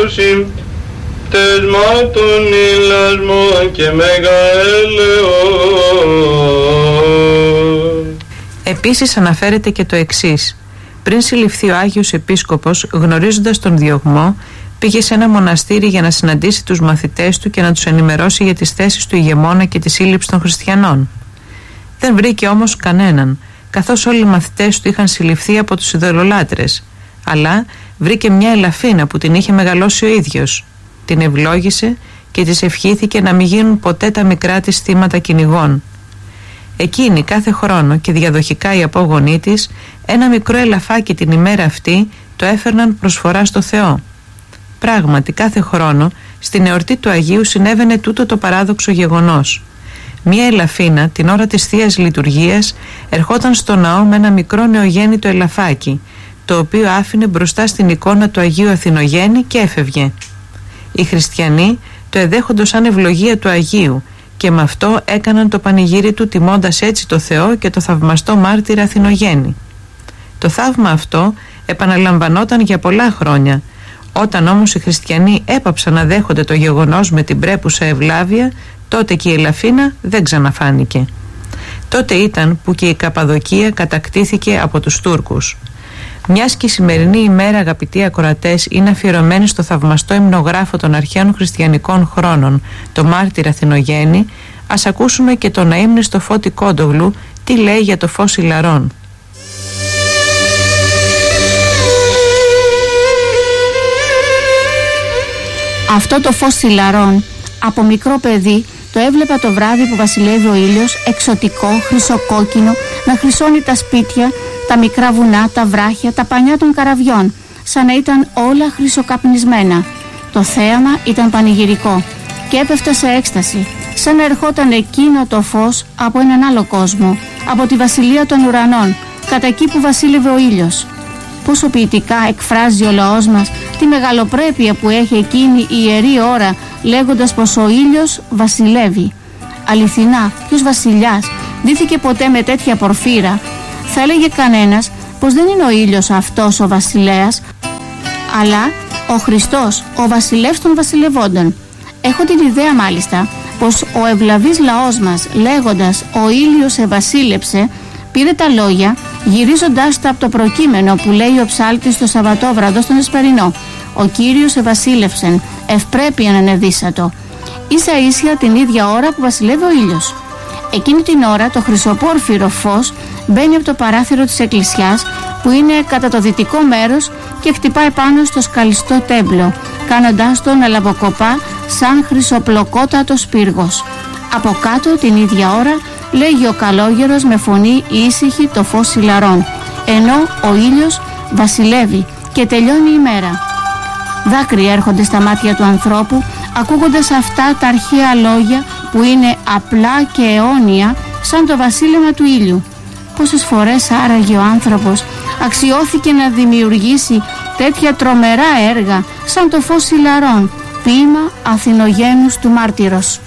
Ιωσήφ, τεσμάτων ηλασμών και μεγαέλεος. Επίσης αναφέρεται και το εξής. Πριν συλληφθεί ο Άγιος Επίσκοπος, γνωρίζοντας τον διωγμό, πήγε σε ένα μοναστήρι για να συναντήσει τους μαθητές του και να τους ενημερώσει για τις θέσεις του ηγεμόνα και τη σύλληψη των χριστιανών. Δεν βρήκε όμως κανέναν, καθώς όλοι οι μαθητές του είχαν συλληφθεί από τους ειδωλολάτρες, αλλά βρήκε μια Ελαφίνα που την είχε μεγαλώσει ο ίδιος. Την ευλόγησε και της ευχήθηκε να μην γίνουν ποτέ τα μικρά της θύματα κυνηγών. Εκείνη κάθε χρόνο και διαδοχικά οι απόγονοί της ένα μικρό ελαφάκι την ημέρα αυτή το έφερναν προσφορά στο Θεό. Πράγματι κάθε χρόνο στην εορτή του Αγίου συνέβαινε τούτο το παράδοξο γεγονός. Μία Ελαφίνα την ώρα της Θείας Λειτουργίας ερχόταν στο ναό με ένα μικρό νεογέννητο ελαφάκι, το οποίο άφηνε μπροστά στην εικόνα του Αγίου Αθηνογέννη και έφευγε. Οι χριστιανοί το εδέχοντος σαν ευλογία του Αγίου και με αυτό έκαναν το πανηγύρι του, τιμώντας έτσι το Θεό και το θαυμαστό μάρτυρα Αθηνογέννη. Το θαύμα αυτό επαναλαμβανόταν για πολλά χρόνια. Όταν όμως οι χριστιανοί έπαψαν να δέχονται το γεγονός με την πρέπουσα ευλάβεια, τότε και η Ελαφίνα δεν ξαναφάνηκε. Τότε ήταν που και η Καπαδοκία κατακτήθηκε από τους Τούρκους. Μιας και η σημερινή ημέρα, αγαπητοί ακροατές, είναι αφιερωμένη στο θαυμαστό υμνογράφο των αρχαίων χριστιανικών χρόνων, το μάρτυρα Αθηνογέννη, ας ακούσουμε και τον αείμνηστο Φώτη Κόντογλου τι λέει για το φως ηλαρών. Αυτό το φως ηλαρών, από μικρό παιδί, το έβλεπα το βράδυ που βασιλεύει ο ήλιος, εξωτικό, χρυσοκόκκινο, να χρυσώνει τα σπίτια, τα μικρά βουνά, τα βράχια, τα πανιά των καραβιών, σαν να ήταν όλα χρυσοκαπνισμένα. Το θέαμα ήταν πανηγυρικό και έπεφτα σε έκσταση, σαν να ερχόταν εκείνο το φως από έναν άλλο κόσμο, από τη βασιλεία των ουρανών, κατά εκεί που βασίλευε ο ήλιος. Πόσο ποιητικά εκφράζει ο λαός μας τη μεγαλοπρέπεια που έχει εκείνη η ιερή ώρα, λέγοντας πως ο ήλιος βασιλεύει. Αληθινά, ποιος βασιλιάς ντύθηκε ποτέ με τέτοια πορφύρα? Θα έλεγε κανένας πως δεν είναι ο ήλιος αυτός ο βασιλέας, αλλά ο Χριστός, ο βασιλεύς των βασιλευόντων. Έχω την ιδέα μάλιστα πως ο ευλαβής λαός μας, λέγοντας «ο ήλιος ευασίλεψε», πήρε τα λόγια γυρίζοντάς τα από το προκείμενο που λέει ο ψάλτης στο Σαββατόβραδο στον Εσπερινό. «Ο Κύριος ευασίλεψεν, ευπρέπειαν ανεδύσατο». Ίσα ίσια την ίδια ώρα που βασιλεύει ο ήλιος. Εκείνη την ώρα το χρυσοπόρφυρο φως μπαίνει από το παράθυρο της εκκλησιάς που είναι κατά το δυτικό μέρος και χτυπάει πάνω στο σκαλιστό τέμπλο, κάνοντάς το να λαβοκοπά σαν χρυσοπλοκότατος πύργος. Από κάτω την ίδια ώρα λέγει ο καλόγερος με φωνή ήσυχη το φως ηλαρών, ενώ ο ήλιος βασιλεύει και τελειώνει η μέρα. Δάκρυα έρχονται στα μάτια του ανθρώπου ακούγοντας αυτά τα αρχαία λόγια που είναι απλά και αιώνια σαν το βασίλεμα του ήλιου. Πόσες φορές άραγε ο άνθρωπος αξιώθηκε να δημιουργήσει τέτοια τρομερά έργα σαν το φως ηλαρών, ποίημα Αθηνογένους του Μάρτυρος.